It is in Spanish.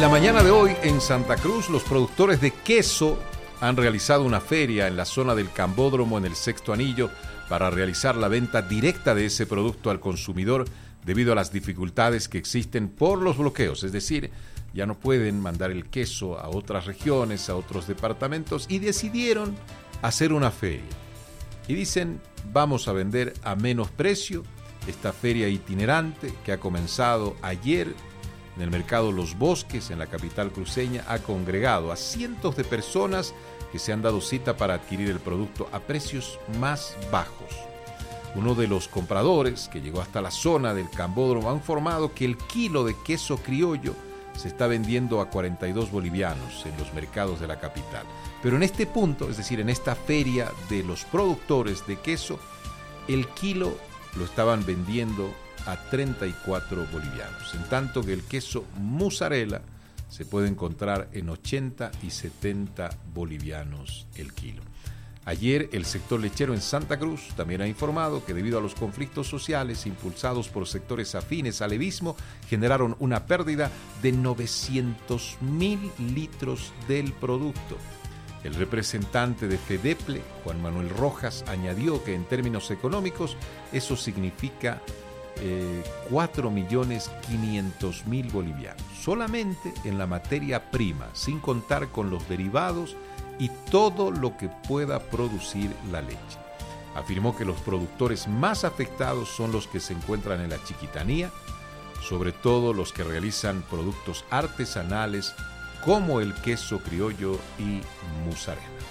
la mañana de hoy en Santa Cruz, los productores de queso han realizado una feria en la zona del Cambódromo en el Sexto Anillo para realizar la venta directa de ese producto al consumidor debido a las dificultades que existen por los bloqueos. Es decir, ya no pueden mandar el queso a otras regiones, a otros departamentos, y decidieron hacer una feria. Y dicen, vamos a vender a menos precio. Esta feria itinerante que ha comenzado ayer en el mercado Los Bosques, en la capital cruceña, ha congregado a cientos de personas que se han dado cita para adquirir el producto a precios más bajos. Uno de los compradores que llegó hasta la zona del Cambódromo ha informado que el kilo de queso criollo se está vendiendo a 42 bolivianos en los mercados de la capital. Pero en este punto, es decir, en esta feria de los productores de queso, el kilo lo estaban vendiendo a 34 bolivianos, en tanto que el queso mozzarella se puede encontrar en 80 y 70 bolivianos el kilo. Ayer el sector lechero en Santa Cruz también ha informado que debido a los conflictos sociales impulsados por sectores afines al levismo, generaron una pérdida de 900.000 litros del producto. El representante de FEDEPLE, Juan Manuel Rojas, añadió que en términos económicos eso significa 4.500.000 bolivianos, solamente en la materia prima, sin contar con los derivados y todo lo que pueda producir la leche. Afirmó que los productores más afectados son los que se encuentran en la chiquitanía, sobre todo los que realizan productos artesanales como el queso criollo y mozzarella.